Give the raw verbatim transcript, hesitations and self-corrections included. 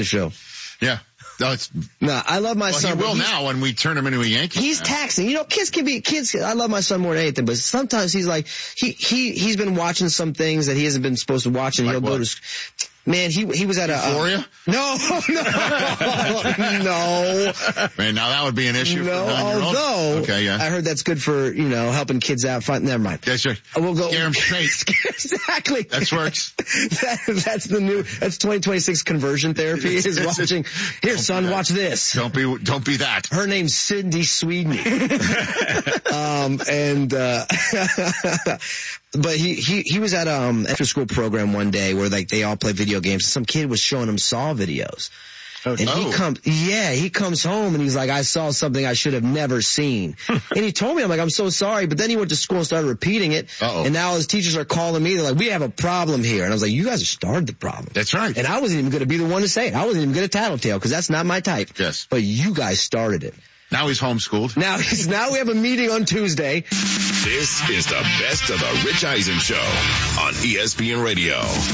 the show. Yeah. No, it's, no, I love my well, son. He will now when we turn him into a Yankee. He's fan. taxing. You know, kids can be kids. I love my son more than anything, but sometimes he's like he he he's been watching some things that he hasn't been supposed to watch, and like he'll what? go to. Man, he he was at a Euphoria? Uh, no, no, no. Man, now that would be an issue. No, for nine-year-olds. although okay, yeah. I heard that's good for you know helping kids out. Fun, never mind. That's right. We'll go. Scare them straight. Exactly. That works. that, that's the new. That's twenty twenty-six conversion therapy. Is watching. Here, son, watch this. Don't be don't be that. Her name's Cindy Sweeney. um, and uh, but he he he was at um after school program one day where like they all play video games. Some kid was showing him Saw videos. Oh, and he oh. comes, yeah, he comes home and he's like, I saw something I should have never seen. And he told me, I'm like, I'm so sorry. But then he went to school and started repeating it. Uh-oh. And now his teachers are calling me. They're like, we have a problem here. And I was like, you guys have started the problem. That's right. And I wasn't even going to be the one to say it. I wasn't even going to tattletale because that's not my type. Yes. But you guys started it. Now he's homeschooled. Now he's, now we have a meeting on Tuesday. This is the best of the Rich Eisen Show on E S P N Radio.